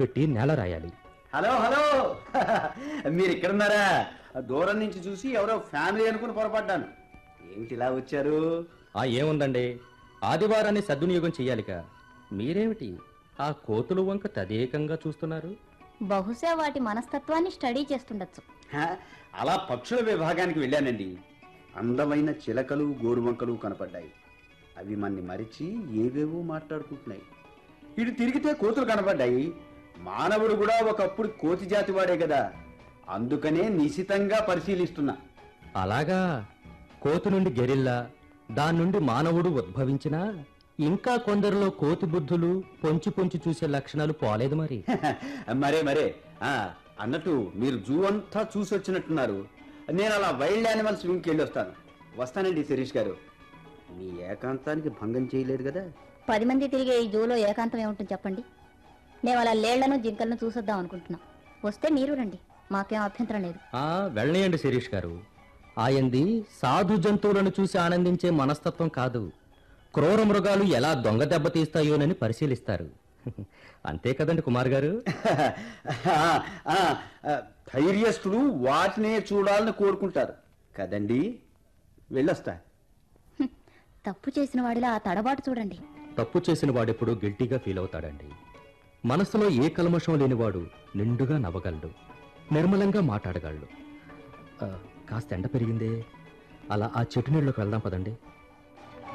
పెట్టి నేల రాయాలి. హలో హలో మీరు ఇక్కడున్నారా? దూరం నుంచి చూసి ఎవరో ఫ్యామిలీ అనుకుని పొరపడ్డాను. ఏమిటి ఇలా వచ్చారు? ఏముందండి, ఆదివారాన్ని సద్వినియోగం చెయ్యాలిగా. మీరేమిటి ఆ కోతులు వంక తదేకంగా చూస్తున్నారు? బహుశా వాటి మనస్తత్వాన్ని స్టడీ చేస్తుండొచ్చు. అలా పక్షుల విభాగానికి వెళ్ళానండి. అందమైన చిలకలు గోరువంకలు కనపడ్డాయి. అవి మన్ని మరిచి ఏవేవో మాట్లాడుకుంటున్నాయి. ఇటు తిరిగితే కోతులు కనపడ్డాయి. మానవుడు కూడా ఒకప్పుడు కోతి జాతి వాడే కదా, అందుకనే నిశితంగా పరిశీలిస్తున్నా. అలాగా? కోతి నుండి గెరిల్లా, దాని నుండి మానవుడు ఉద్భవించినా ఇంకా కొందరిలో కోతి బుద్ధులు పొంచి పొంచి చూసే లక్షణాలు పోలేదు మరి. మరే అన్నట్టు మీరు జూ అంతా చూసి వచ్చినట్టున్నారు. నేను అలా వైల్డ్ యానిమల్స్ వింగ్కి వెళ్ళి వస్తానండి శిరీష్ గారు. మీ ఏకాంతానికి భంగం చేయలేదు కదా? 10 మంది తిరిగే ఈ జూలో ఏకాంతం ఏముంటుంది చెప్పండి. మేము అలా లేళ్లను జింకలను చూసొద్దాం అనుకుంటున్నాం. వస్తే మీరు రండి, మాకేం అభ్యంతరం లేదు. వెళ్ళనియండి శిరీష్ గారు. ఆయంది సాధు జంతువులను చూసి ఆనందించే మనస్తత్వం కాదు, క్రూర మృగాలు ఎలా దొంగ దెబ్బతీస్తాయోనని పరిశీలిస్తారు. అంతే కదండి కుమార్ గారు? ధైర్యస్తులు వాటినే చూడాలని కోరుకుంటారు కదండి. వెళ్ళొస్తా. తప్పు చేసిన వాడిలా ఆ తడబాటు చూడండి. తప్పు చేసిన వాడెప్పుడు గిల్టీగా ఫీల్ అవుతాడండి. మనసులో ఏ కల్మషం లేనివాడు నిండుగా నవ్వగలడు, నిర్మలంగా మాట్లాడగలడు. కాస్త ఎండ పెరిగిందే, అలా ఆ చెట్టు నీళ్ళకి వెళ్దాం పదండి.